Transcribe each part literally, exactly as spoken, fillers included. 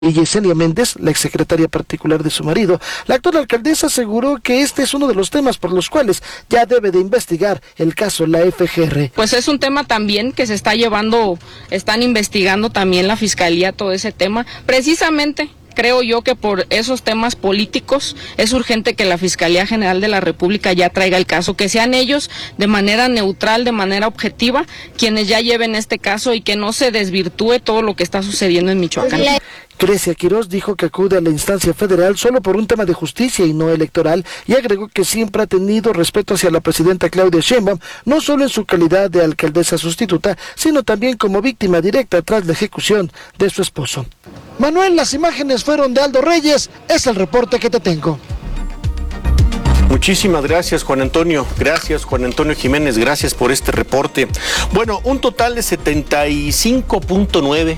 y Yesenia Méndez, la exsecretaria particular de su marido. La actual alcaldesa aseguró que este es uno de los temas por los cuales ya debe de investigar el caso la F G R. Pues es un tema también que se está llevando, están investigando también la fiscalía todo ese tema, precisamente. Creo yo que por esos temas políticos es urgente que la Fiscalía General de la República ya traiga el caso, que sean ellos de manera neutral, de manera objetiva, quienes ya lleven este caso y que no se desvirtúe todo lo que está sucediendo en Michoacán. Grecia Quiroz dijo que acude a la instancia federal solo por un tema de justicia y no electoral, y agregó que siempre ha tenido respeto hacia la presidenta Claudia Sheinbaum, no solo en su calidad de alcaldesa sustituta, sino también como víctima directa tras la ejecución de su esposo. Manuel, las imágenes fueron de Aldo Reyes, es el reporte que te tengo. Muchísimas gracias, Juan Antonio. Gracias, Juan Antonio Jiménez. Gracias por este reporte. Bueno, un total de setenta y cinco punto nueve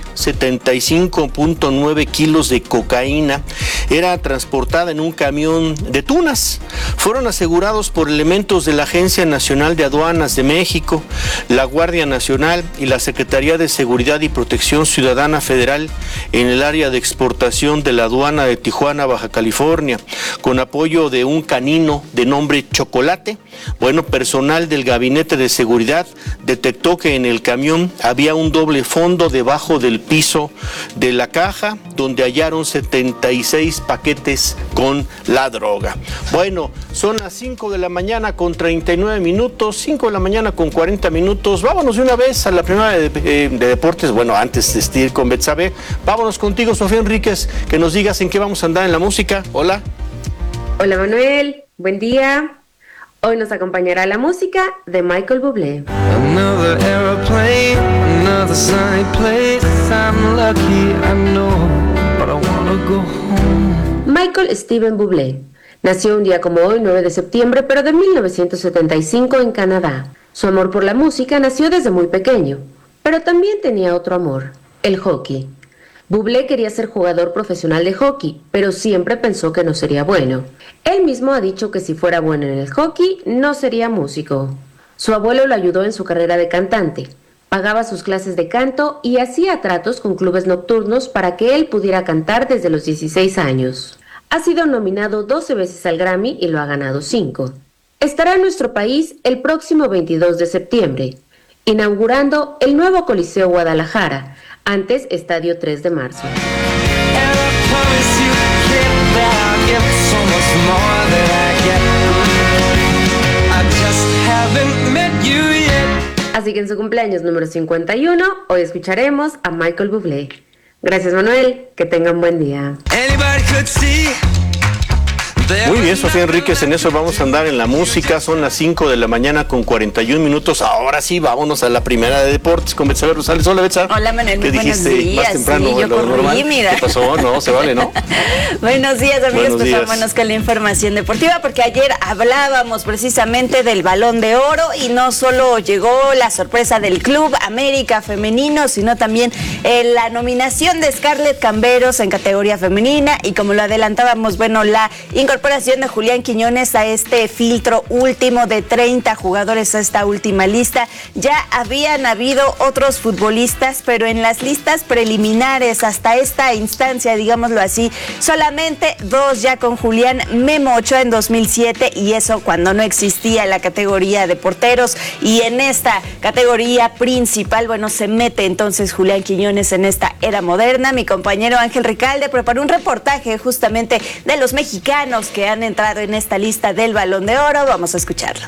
kilos de cocaína era transportada en un camión de tunas. Fueron asegurados por elementos de la Agencia Nacional de Aduanas de México, la Guardia Nacional y la Secretaría de Seguridad y Protección Ciudadana Federal en el área de exportación de la aduana de Tijuana, Baja California, con apoyo de un canino de nombre Chocolate. Bueno, personal del Gabinete de Seguridad detectó que en el camión había un doble fondo debajo del piso de la caja, donde hallaron setenta y seis paquetes con la droga. Bueno, son las cinco de la mañana con treinta y nueve minutos, cinco de la mañana con cuarenta minutos. Vámonos de una vez a la primera de, eh, de deportes. Bueno, antes de ir con Betsabe, vámonos contigo, Sofía Enríquez, que nos digas en qué vamos a andar en la música. Hola. Hola, Manuel. Buen día. Hoy nos acompañará la música de Michael Bublé. Another airplane, another sunny place. I'm lucky, I know, but I wanna go home. Michael Steven Bublé nació un día como hoy, nueve de septiembre, pero de mil novecientos setenta y cinco en Canadá. Su amor por la música nació desde muy pequeño, pero también tenía otro amor, el hockey. Bublé quería ser jugador profesional de hockey, pero siempre pensó que no sería bueno. Él mismo ha dicho que si fuera bueno en el hockey, no sería músico. Su abuelo lo ayudó en su carrera de cantante, pagaba sus clases de canto y hacía tratos con clubes nocturnos para que él pudiera cantar desde los dieciséis años. Ha sido nominado doce veces al Grammy y lo ha ganado cinco. Estará en nuestro país el próximo veintidós de septiembre, inaugurando el nuevo Coliseo Guadalajara, antes Estadio tres de marzo. Así que en su cumpleaños número cincuenta y uno, hoy escucharemos a Michael Bublé. Gracias, Manuel, que tengan buen día. Muy bien, Sofía Enríquez, en eso vamos a andar en la música. Son las cinco de la mañana con cuarenta y un minutos. Ahora sí, vámonos a la primera de deportes con Betsabe Rosales. Hola, Betsa. Hola, Manuel, muy buenos días. Más temprano sí, de lo normal. Mira. ¿Qué pasó? No, se vale, ¿no? Buenos días, amigos. Buenos pues días. Vámonos con la información deportiva, porque ayer hablábamos precisamente del Balón de Oro y no solo llegó la sorpresa del Club América femenino, sino también eh, la nominación de Scarlett Camberos en categoría femenina y, como lo adelantábamos, bueno, la incorporación de Julián Quiñones a este filtro último de treinta jugadores a esta última lista. Ya habían habido otros futbolistas, pero en las listas preliminares hasta esta instancia, digámoslo así, solamente dos ya con Julián: Memo Ochoa en dos mil siete, y eso cuando no existía la categoría de porteros, y en esta categoría principal, bueno, se mete entonces Julián Quiñones en esta era moderna. Mi compañero Ángel Ricalde preparó un reportaje justamente de los mexicanos que han entrado en esta lista del Balón de Oro. Vamos a escucharlo.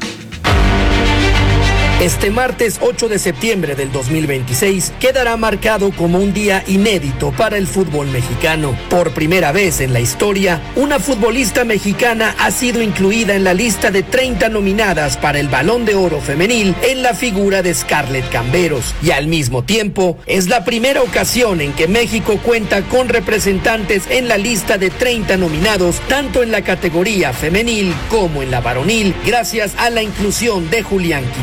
Este martes ocho de septiembre del dos mil veintiséis quedará marcado como un día inédito para el fútbol mexicano. Por primera vez en la historia, una futbolista mexicana ha sido incluida en la lista de treinta nominadas para el Balón de Oro femenil en la figura de Scarlett Camberos. Y al mismo tiempo, es la primera ocasión en que México cuenta con representantes en la lista de treinta nominados, tanto en la categoría femenil como en la varonil, gracias a la inclusión de Julián Quiñones.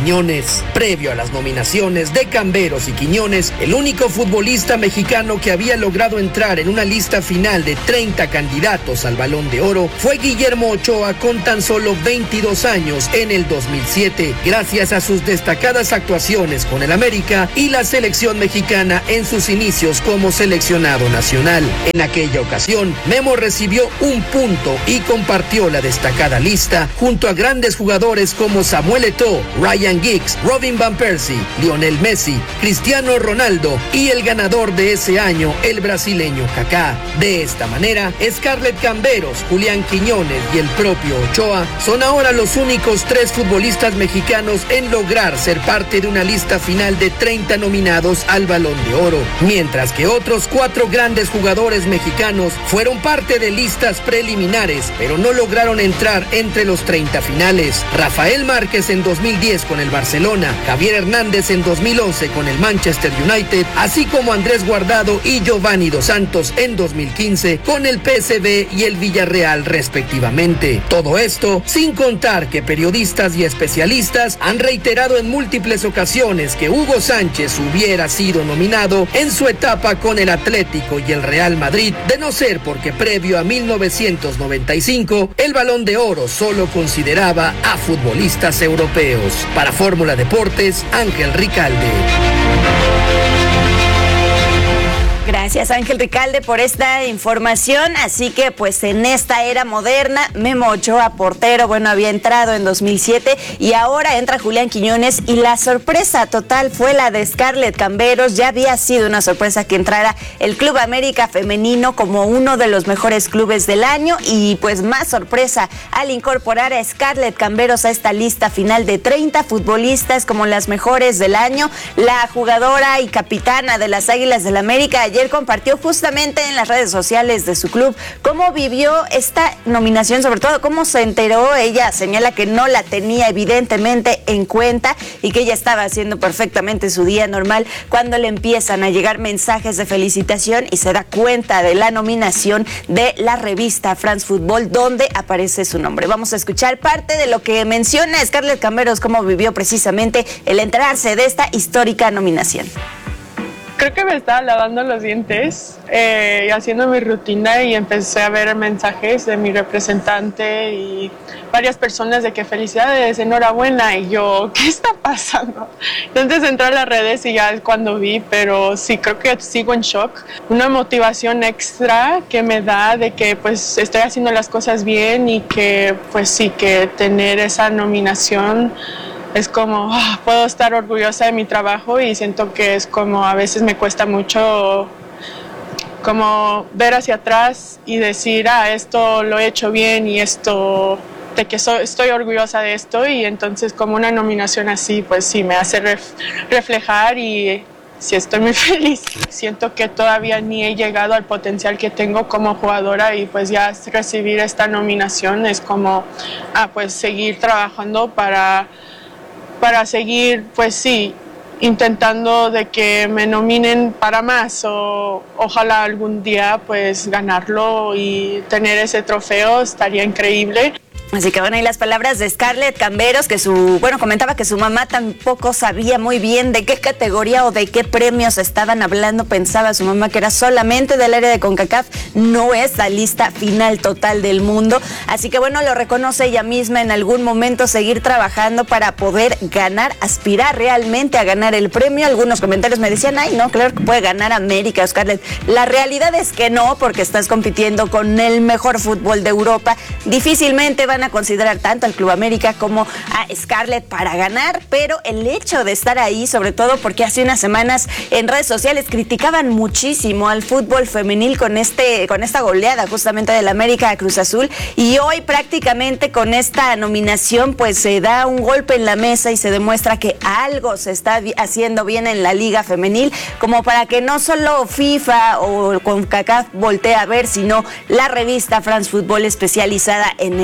mes. Previo a las nominaciones de Camberos y Quiñones, el único futbolista mexicano que había logrado entrar en una lista final de treinta candidatos al Balón de Oro fue Guillermo Ochoa, con tan solo veintidós años en el dos mil siete, gracias a sus destacadas actuaciones con el América y la selección mexicana en sus inicios como seleccionado nacional. En aquella ocasión, Memo recibió un punto y compartió la destacada lista junto a grandes jugadores como Samuel Eto'o, Ryan Giggs, Robin Van Persie, Lionel Messi, Cristiano Ronaldo y el ganador de ese año, el brasileño Kaká. De esta manera, Scarlett Camberos, Julián Quiñones y el propio Ochoa son ahora los únicos tres futbolistas mexicanos en lograr ser parte de una lista final de treinta nominados al Balón de Oro, mientras que otros cuatro grandes jugadores mexicanos fueron parte de listas preliminares, pero no lograron entrar entre los treinta finales. Rafael Márquez en dos mil diez con el Barcelona, Javier Hernández en dos mil once con el Manchester United, así como Andrés Guardado y Giovanni Dos Santos en dos mil quince con el P S V y el Villarreal respectivamente. Todo esto sin contar que periodistas y especialistas han reiterado en múltiples ocasiones que Hugo Sánchez hubiera sido nominado en su etapa con el Atlético y el Real Madrid, de no ser porque previo a mil novecientos noventa y cinco el Balón de Oro solo consideraba a futbolistas europeos. Para Fórmula Deportes, Ángel Ricalde. Gracias, Ángel Ricalde, por esta información. Así que, pues, en esta era moderna, Memo Ochoa, portero, bueno, había entrado en dos mil siete y ahora entra Julián Quiñones, y la sorpresa total fue la de Scarlett Camberos. Ya había sido una sorpresa que entrara el Club América Femenino como uno de los mejores clubes del año, y pues más sorpresa al incorporar a Scarlett Camberos a esta lista final de treinta futbolistas como las mejores del año. La jugadora y capitana de las Águilas del América ayer compartió justamente en las redes sociales de su club cómo vivió esta nominación, sobre todo cómo se enteró. Ella señala que no la tenía evidentemente en cuenta y que ella estaba haciendo perfectamente su día normal cuando le empiezan a llegar mensajes de felicitación y se da cuenta de la nominación de la revista France Football, donde aparece su nombre. Vamos a escuchar parte de lo que menciona Scarlett Camberos, cómo vivió precisamente el enterarse de esta histórica nominación. Creo que me estaba lavando los dientes eh, y haciendo mi rutina, y empecé a ver mensajes de mi representante y varias personas de que felicidades, enhorabuena, y yo, ¿qué está pasando? Entonces entré a las redes y ya es cuando vi, pero sí, creo que sigo en shock. Una motivación extra que me da de que pues estoy haciendo las cosas bien, y que pues sí, que tener esa nominación es como, oh, puedo estar orgullosa de mi trabajo, y siento que es como, a veces me cuesta mucho como ver hacia atrás y decir, ah, esto lo he hecho bien, y esto, de que so, estoy orgullosa de esto, y entonces como una nominación así, pues sí, me hace ref, reflejar, y sí, estoy muy feliz. Siento que todavía ni he llegado al potencial que tengo como jugadora, y pues ya recibir esta nominación es como, ah, pues seguir trabajando para... para seguir, pues sí, intentando de que me nominen para más, o ojalá algún día pues ganarlo y tener ese trofeo, estaría increíble. Así que bueno, y las palabras de Scarlett Camberos, que su, bueno, comentaba que su mamá tampoco sabía muy bien de qué categoría o de qué premios estaban hablando. Pensaba su mamá que era solamente del área de CONCACAF, no es la lista final total del mundo. Así que bueno, lo reconoce ella misma, en algún momento seguir trabajando para poder ganar, aspirar realmente a ganar el premio. Algunos comentarios me decían, ay, no, claro que puede ganar América, Scarlett. La realidad es que no, porque estás compitiendo con el mejor fútbol de Europa. Difícilmente van a considerar tanto al Club América como a Scarlett para ganar, pero el hecho de estar ahí, sobre todo porque hace unas semanas en redes sociales criticaban muchísimo al fútbol femenil con este con esta goleada justamente del América a Cruz Azul, y hoy prácticamente con esta nominación pues se da un golpe en la mesa y se demuestra que algo se está haciendo bien en la liga femenil, como para que no solo FIFA o CONCACAF voltee a ver, sino la revista France Football, especializada en el mejor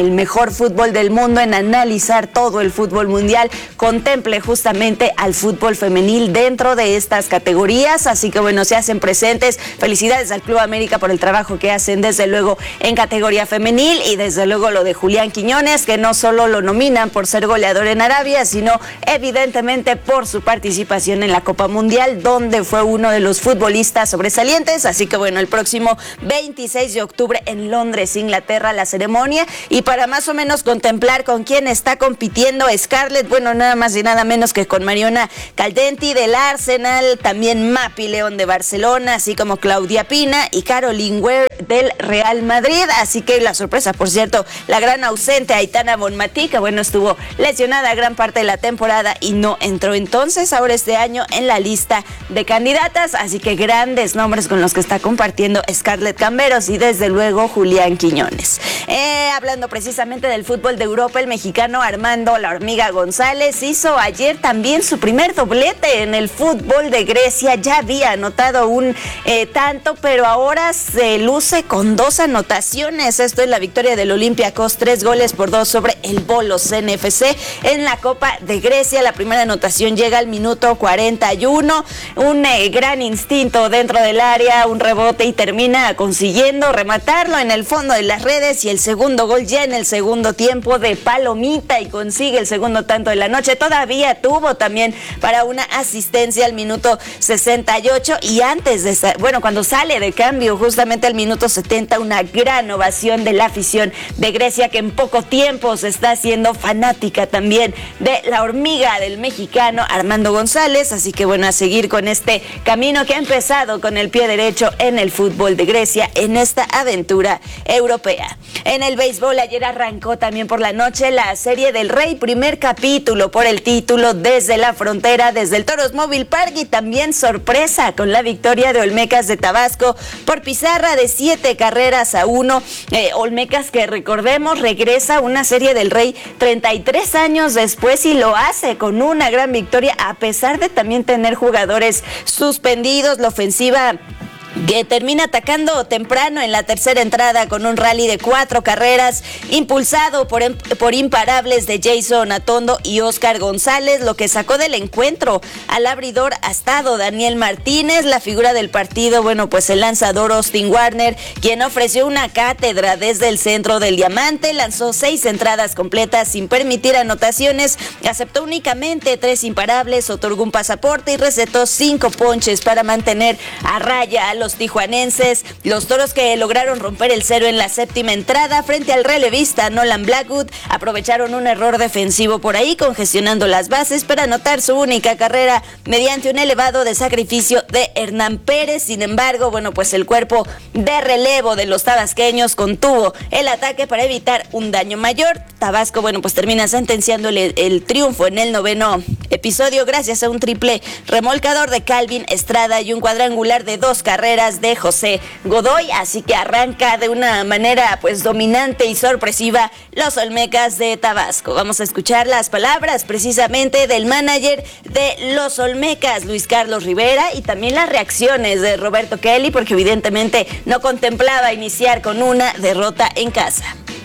mejor fútbol del mundo, en analizar todo el fútbol mundial, contemple justamente al fútbol femenil dentro de estas categorías. Así que bueno, se hacen presentes. Felicidades al Club América por el trabajo que hacen desde luego en categoría femenil, y desde luego lo de Julián Quiñones, que no solo lo nominan por ser goleador en Arabia, sino evidentemente por su participación en la Copa Mundial, donde fue uno de los futbolistas sobresalientes. Así que bueno, el próximo veintiséis de octubre en Londres, Inglaterra, la ceremonia. Y para más o menos contemplar con quién está compitiendo Scarlett, bueno, nada más y nada menos que con Mariona Caldenti del Arsenal, también Mapi León de Barcelona, así como Claudia Pina y Caroline Ware del Real Madrid. Así que la sorpresa, por cierto, la gran ausente Aitana Bonmatí, que bueno, estuvo lesionada gran parte de la temporada y no entró entonces ahora este año en la lista de candidatas. Así que grandes nombres con los que está compartiendo Scarlett Camberos y desde luego Julián Quiñones. Eh, hablando precisamente del fútbol de Europa, el mexicano Armando La Hormiga González hizo ayer también su primer doblete en el fútbol de Grecia. Ya había anotado un eh, tanto, pero ahora se luce con dos anotaciones. Esto es la victoria del Olympiacos, tres goles por dos sobre el Volos N F C en la Copa de Grecia. La primera anotación llega al minuto cuarenta y uno. Un eh, gran instinto dentro del área, un rebote y termina consiguiendo rematarlo en el fondo de las redes, y el segundo gol ya en el segundo tiempo de palomita, y consigue el segundo tanto de la noche. Todavía tuvo también para una asistencia al minuto sesenta y ocho, y antes de, bueno, cuando sale de cambio justamente al minuto setenta, una gran ovación de la afición de Grecia, que en poco tiempo se está haciendo fanática también de la hormiga del mexicano Armando González. Así que bueno, a seguir con este camino que ha empezado con el pie derecho en el fútbol de Grecia, en esta aventura europea. En el béisbol, ayer arrancó también por la noche la Serie del Rey, primer capítulo por el título desde la frontera, desde el Toros Mobile Park, y también sorpresa con la victoria de Olmecas de Tabasco por pizarra de siete carreras a uno. Eh, Olmecas, que recordemos, regresa a una Serie del Rey treinta y tres años después, y lo hace con una gran victoria a pesar de también tener jugadores suspendidos. La ofensiva que termina atacando temprano en la tercera entrada con un rally de cuatro carreras, impulsado por, por imparables de Jason Atondo y Oscar González, lo que sacó del encuentro al abridor astado Daniel Martínez. La figura del partido, bueno, pues el lanzador Austin Warner, quien ofreció una cátedra desde el centro del diamante, lanzó seis entradas completas sin permitir anotaciones, aceptó únicamente tres imparables, otorgó un pasaporte y recetó cinco ponches para mantener a raya a los tijuanenses. Los Toros, que lograron romper el cero en la séptima entrada frente al relevista Nolan Blackwood, aprovecharon un error defensivo por ahí, congestionando las bases para anotar su única carrera mediante un elevado de sacrificio de Hernán Pérez. Sin embargo, bueno, pues el cuerpo de relevo de los tabasqueños contuvo el ataque para evitar un daño mayor. Tabasco, bueno, pues termina sentenciándole el triunfo en el noveno episodio gracias a un triple remolcador de Calvin Estrada y un cuadrangular de dos carreras de José Godoy. Así que arranca de una manera pues dominante y sorpresiva los Olmecas de Tabasco. Vamos a escuchar las palabras precisamente del manager de los Olmecas, Luis Carlos Rivera, y también las reacciones de Roberto Kelly, porque evidentemente no contemplaba iniciar con una derrota en casa.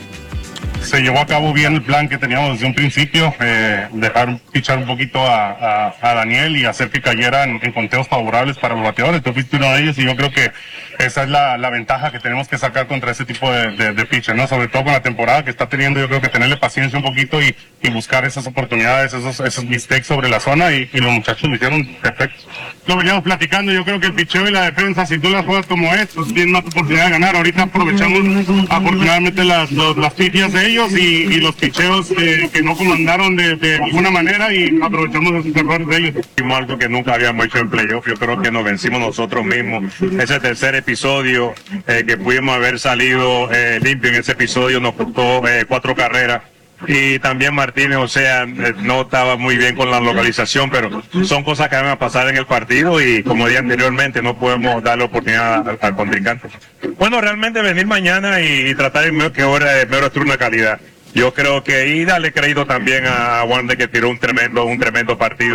Se llevó a cabo bien el plan que teníamos desde un principio, eh, dejar pichar un poquito a, a, a Daniel y hacer que cayera en, en conteos favorables para los bateadores. Tú fuiste uno de ellos y yo creo que esa es la, la ventaja que tenemos que sacar contra ese tipo de, de, de pitcher, ¿no? Sobre todo con la temporada que está teniendo, yo creo que tenerle paciencia un poquito y, y buscar esas oportunidades, esos, esos mistakes sobre la zona, y, y los muchachos lo hicieron perfecto. Lo veníamos platicando, yo creo que el picheo y la defensa, si tú las juegas como es, pues tienes más oportunidad de ganar. Ahorita aprovechamos afortunadamente las, los, las pifias de ellos y, y los picheos eh, que no comandaron de, de alguna manera, y aprovechamos esos errores de ellos. Hicimos algo que nunca habíamos hecho en playoff, yo creo que nos vencimos nosotros mismos. Ese tercer episodio eh, que pudimos haber salido eh, limpio en ese episodio nos costó eh, cuatro carreras. Y también Martínez, o sea, no estaba muy bien con la localización, pero son cosas que van a pasar en el partido y, como dije anteriormente, no podemos darle oportunidad al, al contrincante. Bueno, realmente venir mañana y, y tratar de que ahora mejor turno de calidad. Yo creo que, y darle crédito también a Wander, que tiró un tremendo, un tremendo partido.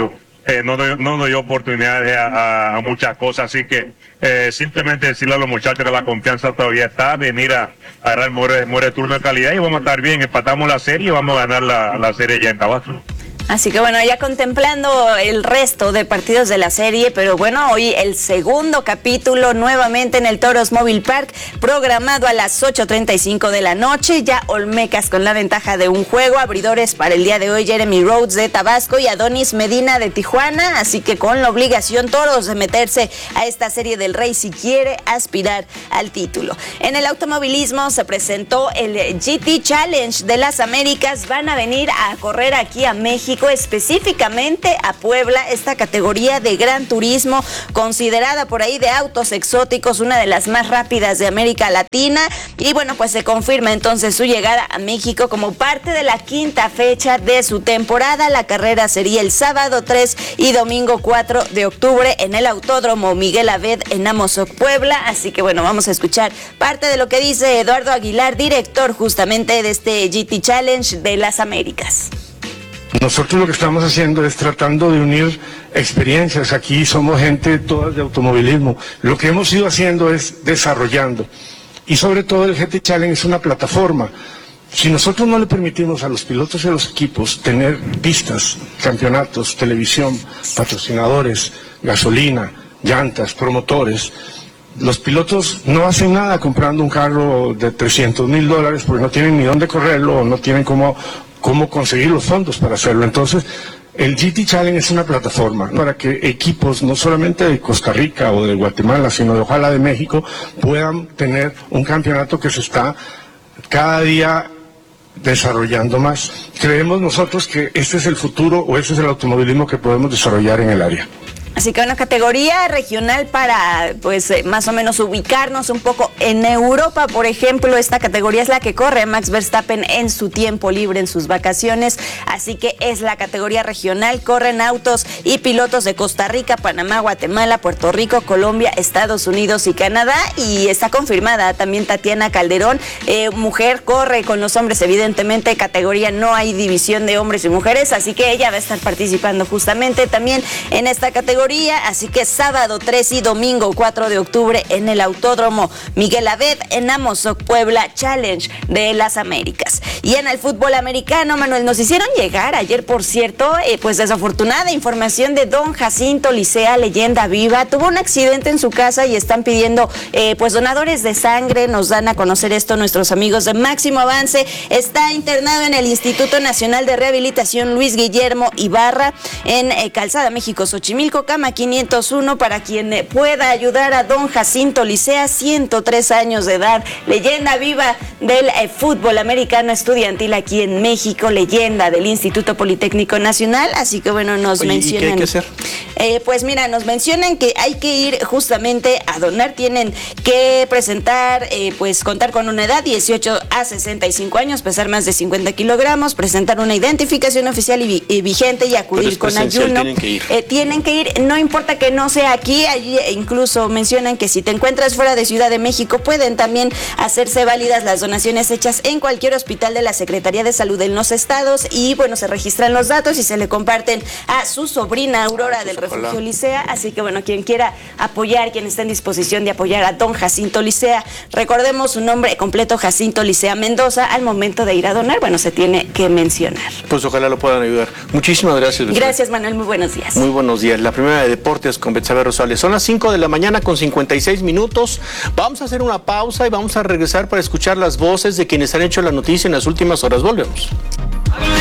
eh, no, doy, no doy oportunidades a, a, a muchas cosas, así que eh, simplemente decirle a los muchachos que la confianza todavía está, venir a, a agarrar muere, muere turno de calidad y vamos a estar bien, empatamos la serie y vamos a ganar la, la serie ya en Tabasco. Así que bueno, ya contemplando el resto de partidos de la serie, pero bueno, hoy el segundo capítulo nuevamente en el Toros Mobile Park, programado a las ocho treinta y cinco de la noche, ya Olmecas con la ventaja de un juego, abridores para el día de hoy Jeremy Rhodes de Tabasco y Adonis Medina de Tijuana, así que con la obligación Toros de meterse a esta serie del Rey si quiere aspirar al título. En el automovilismo se presentó el G T Challenge de las Américas, van a venir a correr aquí a México, específicamente a Puebla, esta categoría de gran turismo, considerada por ahí de autos exóticos, una de las más rápidas de América Latina, y bueno, pues se confirma entonces su llegada a México como parte de la quinta fecha de su temporada. La carrera sería el sábado tres y domingo cuatro de octubre en el Autódromo Miguel Abed en Amozoc, Puebla, así que bueno, vamos a escuchar parte de lo que dice Eduardo Aguilar, director justamente de este G T Challenge de las Américas. Nosotros lo que estamos haciendo es tratando de unir experiencias. Aquí somos gente todas de automovilismo. Lo que hemos ido haciendo es desarrollando. Y sobre todo el G T Challenge es una plataforma. Si nosotros no le permitimos a los pilotos y a los equipos tener pistas, campeonatos, televisión, patrocinadores, gasolina, llantas, promotores, los pilotos no hacen nada comprando un carro de trescientos mil dólares porque no tienen ni dónde correrlo o no tienen cómo... cómo conseguir los fondos para hacerlo. Entonces, el G T Challenge es una plataforma para que equipos, no solamente de Costa Rica o de Guatemala, sino de ojalá de México, puedan tener un campeonato que se está cada día desarrollando más. Creemos nosotros que este es el futuro o este es el automovilismo que podemos desarrollar en el área. Así que una categoría regional para, pues, eh, más o menos ubicarnos un poco en Europa, por ejemplo. Esta categoría es la que corre Max Verstappen en su tiempo libre, en sus vacaciones. Así que es la categoría regional. Corren autos y pilotos de Costa Rica, Panamá, Guatemala, Puerto Rico, Colombia, Estados Unidos y Canadá. Y está confirmada también Tatiana Calderón. Eh, mujer, corre con los hombres, evidentemente. Categoría no hay división de hombres y mujeres. Así que ella va a estar participando justamente también en esta categoría. Así que sábado tres y domingo cuatro de octubre en el Autódromo Miguel Abed en Amozoc, Puebla, Challenge de las Américas. Y en el fútbol americano, Manuel, nos hicieron llegar ayer, por cierto, eh, pues desafortunada información de don Jacinto Licea, leyenda viva. Tuvo un accidente en su casa y están pidiendo eh, pues donadores de sangre. Nos dan a conocer esto nuestros amigos de Máximo Avance. Está internado en el Instituto Nacional de Rehabilitación Luis Guillermo Ibarra en eh, Calzada México, Xochimilco, Cama quinientos uno, para quien pueda ayudar a don Jacinto Licea, ciento tres años de edad, leyenda viva del eh, fútbol americano estudiantil aquí en México, leyenda del Instituto Politécnico Nacional. Así que bueno, nos Oye, mencionan. ¿y qué hay que hacer? Eh, pues mira, nos mencionan que hay que ir justamente a donar, tienen que presentar, eh, pues contar con una edad dieciocho a sesenta y cinco años, pesar más de cincuenta kilogramos, presentar una identificación oficial y, vi y vigente y acudir con ayuno. Tienen que ir. Eh, tienen que ir, no importa que no sea aquí, allí incluso mencionan que si te encuentras fuera de Ciudad de México, pueden también hacerse válidas las donaciones hechas en cualquier hospital de la Secretaría de Salud en los estados, y bueno, se registran los datos y se le comparten a su sobrina Aurora del Refugio Licea. Así que bueno, quien quiera apoyar, quien esté en disposición de apoyar a don Jacinto Licea, recordemos su nombre completo, Jacinto Licea Mendoza, al momento de ir a donar, bueno, se tiene que mencionar. Pues ojalá lo puedan ayudar. Muchísimas gracias. Betsabe. Gracias, Manuel, muy buenos días. Muy buenos días. La primera de Deportes con Betsabe Rosales. Son las cinco de la mañana con cincuenta y seis minutos. Vamos a hacer una pausa y vamos a regresar para escuchar las voces de quienes han hecho la noticia en las últimas horas. Volvemos.